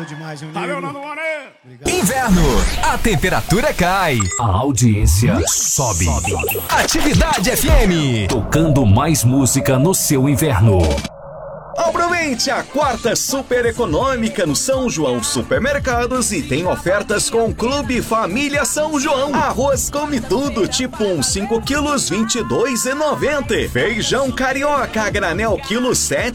Valeu demais, meu Valeu, amigo. Nando Moreira. Inverno, a temperatura cai, a audiência sobe. Atividade FM, tocando mais música no seu inverno. Aproveite a quarta super econômica no São João Supermercados e tem ofertas com o Clube Família São João. Arroz Come Tudo, tipo 1, 5 quilos, R$22,90. Feijão carioca a granel, quilo,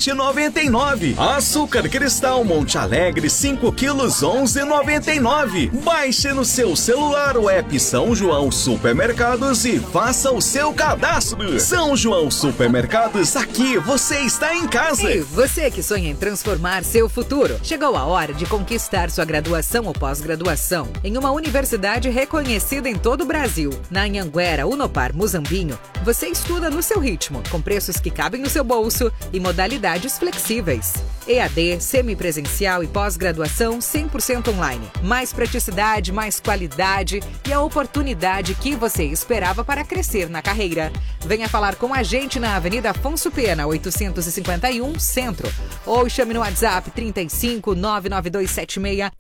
R$7,99. Açúcar cristal Monte Alegre, 5 quilos, R$11,99. Baixe no seu celular o app São João Supermercados e faça o seu cadastro. São João Supermercados, aqui você está em casa. E você que sonha em transformar seu futuro, chegou a hora de conquistar sua graduação ou pós-graduação em uma universidade reconhecida em todo o Brasil. Na Anhanguera Unopar Muzambinho, você estuda no seu ritmo, com preços que cabem no seu bolso e modalidades flexíveis. EAD, semipresencial e pós-graduação 100% online. Mais praticidade, mais qualidade e a oportunidade que você esperava para crescer na carreira. Venha falar com a gente na Avenida Afonso Pena, 851, Centro. Ou chame no WhatsApp 35 99276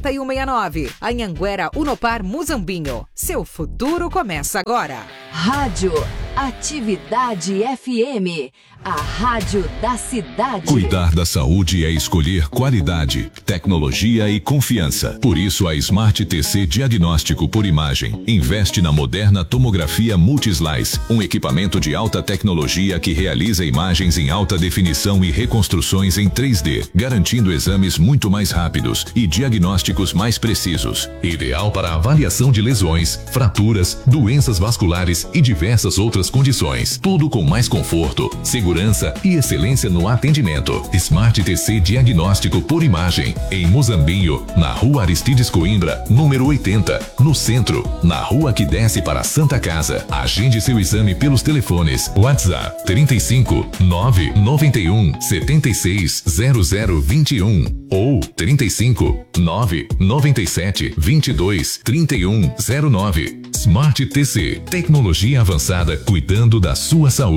4169. Anhanguera Unopar Muzambinho. Seu futuro começa agora. Rádio Atividade FM, a rádio da cidade. Cuidar da saúde é escolher qualidade, tecnologia e confiança. Por isso a Smart TC Diagnóstico por Imagem investe na moderna tomografia Multislice, um equipamento de alta tecnologia que realiza imagens em alta definição e reconstruções em 3D, garantindo exames muito mais rápidos e diagnósticos mais precisos. Ideal para avaliação de lesões, fraturas, doenças vasculares e diversas outras condições. Tudo com mais conforto, segurança e excelência no atendimento. Smart TC Diagnóstico por Imagem, em Muzambinho, na Rua Aristides Coimbra, número 80, no centro, na rua que desce para Santa Casa. Agende seu exame pelos telefones. WhatsApp 35 991 76 0021 ou 35 997 22 3109. Smart TC, tecnologia avançada cuidando da sua saúde.